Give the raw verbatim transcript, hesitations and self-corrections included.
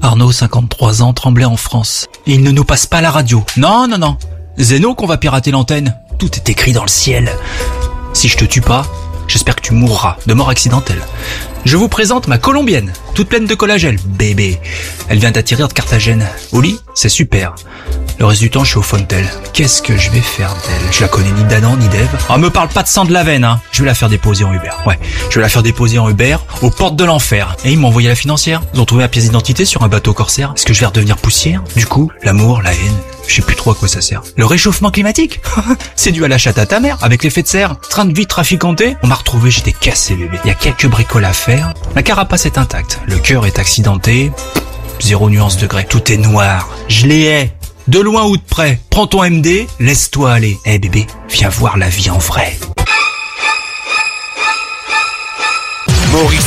Arnaud, cinquante-trois ans, Tremblay en France. Et il ne nous passe pas la radio. Non, non, non. Zeno qu'on va pirater l'antenne. Tout est écrit dans le ciel. Si je te tue pas, j'espère que tu mourras de mort accidentelle. Je vous présente ma colombienne, toute pleine de collagène. Bébé. Elle vient d'atterrir de Carthagène. Au lit, c'est super. Le reste du temps, je suis au Fontel. Qu'est-ce que je vais faire d'elle? Je la connais ni d'Adam ni d'Ève. Ah, me parle pas de sang de la veine, hein. Je vais la faire déposer en Uber. Ouais, je vais la faire déposer en Uber aux portes de l'enfer. Et ils m'ont envoyé la financière. Ils ont trouvé ma pièce d'identité sur un bateau corsaire. Est-ce que je vais redevenir poussière? Du coup, l'amour, la haine, je sais plus trop à quoi ça sert. Le réchauffement climatique? C'est dû à la chatte à ta mère, avec l'effet de serre. Train de vie trafiquanté. On m'a retrouvé, j'étais cassé, bébé. Il y a quelques bricoles à faire. La carapace est intacte. Le cœur est accidenté. Zéro nuance degré. Tout est noir. Je les hais. De loin ou de près, prends ton M D, laisse-toi aller. Eh hey bébé, viens voir la vie en vrai. Maurice.